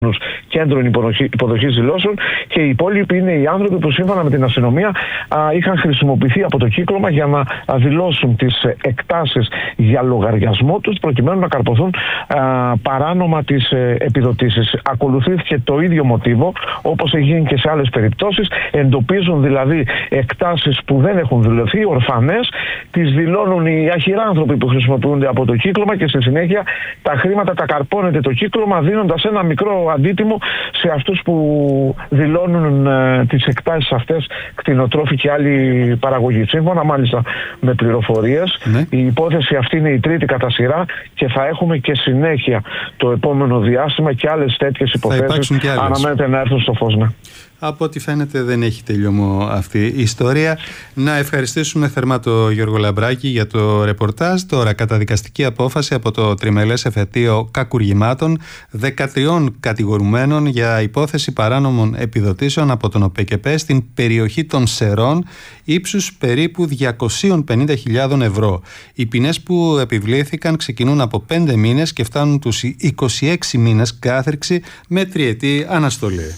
κέντρων υποδοχής δηλώσεων, και οι υπόλοιποι είναι οι άνθρωποι που σύμφωνα με την αστυνομία είχαν χρησιμοποιηθεί από το κύκλωμα για να δηλώσουν τις εκτάσεις για λογαριασμό τους προκειμένου να καρποθούν παράνομα τις επιδοτήσεις. Ακολουθήθηκε το ίδιο μοτίβο όπως έχει γίνει και σε άλλες περιπτώσεις. Εντοπίζουν δηλαδή εκτάσεις που δεν έχουν δηλωθεί, ορφανές, τις δηλώνουν οι αχυράνθρωποι που χρησιμοποιούνται από το κύκλωμα και στη συνέχεια τα χρήματα τα καρπώνεται το κύκλωμα, δίνοντας ένα μικρό αντίτιμο σε αυτούς που δηλώνουν τις εκτάσεις αυτές, κτηνοτρόφοι και άλλη παραγωγή. Σύμφωνα μάλιστα με πληροφορίες, η υπόθεση αυτή είναι η τρίτη κατά σειρά και θα έχουμε και συνέχεια το επόμενο διάστημα και άλλες τέτοιες υποθέσεις αναμένεται να έρθουν στο φως. Από ό,τι φαίνεται δεν έχει τελειώμα αυτή η ιστορία. Να ευχαριστήσουμε θερμά τον Γιώργο Λαμπράκη για το ρεπορτάζ. Τώρα, καταδικαστική απόφαση από το τριμελές εφετείο κακουργημάτων 13 κατηγορουμένων για υπόθεση παράνομων επιδοτήσεων από τον ΟΠΕΚΕΠΕ στην περιοχή των Σερών ύψους περίπου 250.000 ευρώ. Οι ποινές που επιβλήθηκαν ξεκινούν από 5 μήνες και φτάνουν τους 26 μήνες κάθριξη με τριετή αναστολή.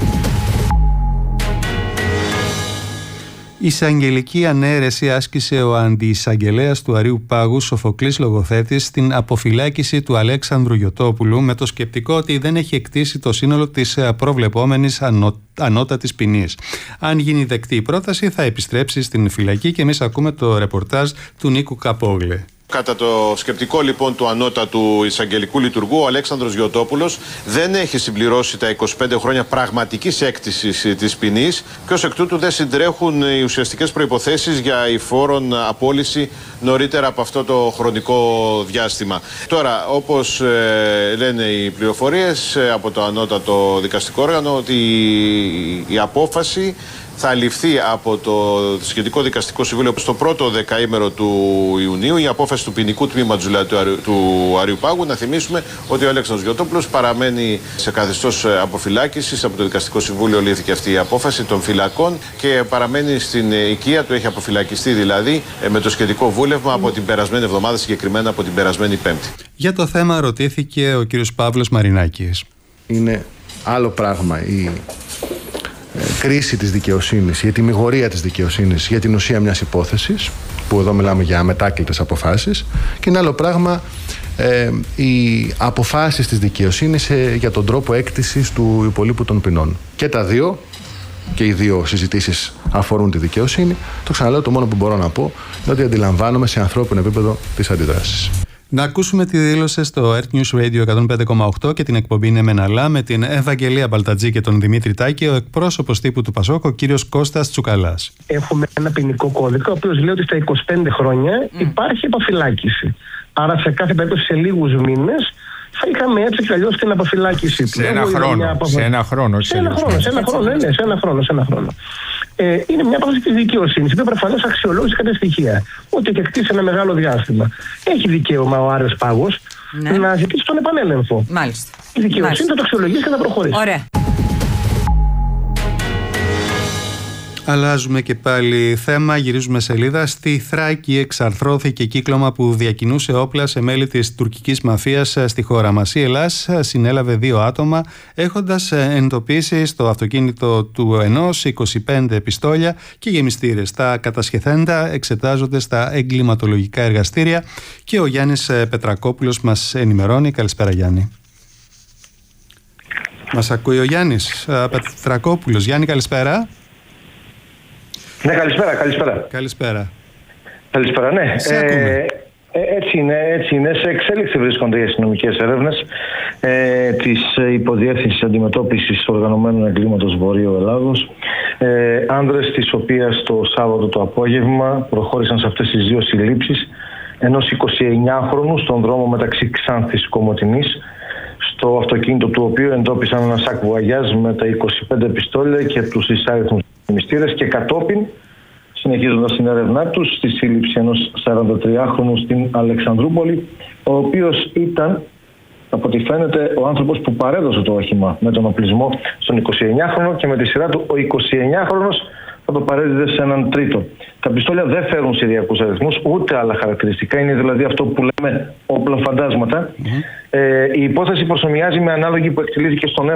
Εισαγγελική ανέρεση άσκησε ο αντιεισαγγελέας του Αρείου Πάγου, Σοφοκλής Λογοθέτης, στην αποφυλάκηση του Αλέξανδρου Γιωτόπουλου με το σκεπτικό ότι δεν έχει εκτίσει το σύνολο της προβλεπόμενης ανώτατης ποινής. Αν γίνει δεκτή η πρόταση θα επιστρέψει στην φυλακή και εμείς ακούμε το ρεπορτάζ του Νίκου Καπόγλε. Κατά το σκεπτικό λοιπόν του ανώτατου εισαγγελικού λειτουργού, ο Αλέξανδρος Γιωτόπουλος δεν έχει συμπληρώσει τα 25 χρόνια πραγματικής έκτησης της ποινής και ως εκ τούτου δεν συντρέχουν οι ουσιαστικές προϋποθέσεις για υφόρον απόλυση νωρίτερα από αυτό το χρονικό διάστημα. Τώρα, όπως λένε οι πληροφορίες από το ανώτατο δικαστικό όργανο, ότι η απόφαση θα ληφθεί από το σχετικό δικαστικό συμβούλιο στο πρώτο δεκαήμερο του Ιουνίου, η απόφαση του ποινικού τμήματος του Αρείου Πάγου. Να θυμίσουμε ότι ο Αλέξανδρος Γιωτόπουλος παραμένει σε καθεστώς αποφυλάκησης. Από το δικαστικό συμβούλιο λήφθηκε αυτή η απόφαση των φυλακών και παραμένει στην οικία του. Έχει αποφυλακιστεί δηλαδή με το σχετικό βούλευμα από την περασμένη εβδομάδα, συγκεκριμένα από την περασμένη Πέμπτη. Για το θέμα ρωτήθηκε ο κύριος Παύλος Μαρινάκης. Είναι άλλο πράγμα η κρίση της δικαιοσύνης, η τιμιγορία της δικαιοσύνης για την ουσία μιας υπόθεσης, που εδώ μιλάμε για αμετάκλητες αποφάσεις, και είναι άλλο πράγμα οι αποφάσεις της δικαιοσύνης για τον τρόπο έκτησης του υπολείπου των ποινών. Και τα δύο, και οι δύο συζητήσεις αφορούν τη δικαιοσύνη. Το ξαναλέω, το μόνο που μπορώ να πω είναι ότι αντιλαμβάνομαι σε ανθρώπινο επίπεδο τις αντιδράσεις. Να ακούσουμε τη δήλωση στο Earth News Radio 105,8 και την εκπομπή «Είναι μεν αλλά» με την Ευαγγελία Μπαλτατζή και τον Δημήτρη Τάκη, ο εκπρόσωπος τύπου του ΠΑΣΟΚ, ο κύριος Κώστας Τσουκαλάς. Έχουμε ένα ποινικό κώδικα, ο οποίος λέει ότι στα 25 χρόνια υπάρχει αποφυλάκηση. Άρα σε κάθε περίπτωση σε λίγους μήνες θα είχαμε έτσι κι αλλιώς την αποφυλάκηση. Σε ένα χρόνο, όχι σε ένα χρόνο. Είναι μια απόφαση της δικαιοσύνης, που προφανώς αξιολόγησε κατά στοιχεία. Ότι εκτίσει ένα μεγάλο διάστημα. Έχει δικαίωμα ο Άρεος Πάγος να ζητήσει τον επανέλεγχο. Μάλιστα. Η δικαιοσύνη θα το αξιολογήσει και θα προχωρήσει. Ωραία. Αλλάζουμε και πάλι θέμα, γυρίζουμε σελίδα. Στη Θράκη εξαρθρώθηκε κύκλωμα που διακινούσε όπλα σε μέλη της τουρκικής μαφίας στη χώρα μας. Η Ελλάς συνέλαβε 2 άτομα, έχοντας εντοπίσει στο αυτοκίνητο του ενός 25 πιστόλια και γεμιστήρες. Τα κατασχεθέντα εξετάζονται στα εγκληματολογικά εργαστήρια και ο Γιάννης Πετρακόπουλος μας ενημερώνει. Καλησπέρα, Γιάννη. Μας ακούει ο Γιάννης Πετρακόπουλος. Γιάννη, καλησπέρα. Ναι, καλησπέρα. Καλησπέρα, ναι. Έτσι είναι. Σε εξέλιξη βρίσκονται οι αστυνομικές έρευνες της Υποδιεύθυνσης Αντιμετώπισης Οργανωμένου Εγκλήματος Βορείου Ελλάδος. Άνδρες της οποίας το Σάββατο το απόγευμα προχώρησαν σε αυτές τις 2 συλλήψεις ενός 29χρονου στον δρόμο μεταξύ Ξάνθης Κομοτηνής, στο αυτοκίνητο του οποίου εντόπισαν ένα σακ βουαγιάζ με τα 25 πιστόλια και τους εισάριθμους μυστήρες, και κατόπιν, συνεχίζοντας την έρευνά τους, στη σύλληψη ενός 43χρονου στην Αλεξανδρούπολη, ο οποίος ήταν, από ό,τι φαίνεται, ο άνθρωπος που παρέδωσε το όχημα με τον οπλισμό στον 29χρονο και με τη σειρά του ο 29χρονος θα το παρέδιδε σε έναν τρίτο. Τα πιστόλια δεν φέρουν συριακούς αριθμούς ούτε άλλα χαρακτηριστικά, είναι δηλαδή αυτό που λέμε όπλα φαντάσματα. Η υπόθεση προσομοιάζει με ανάλογη που εκτελήθηκε στον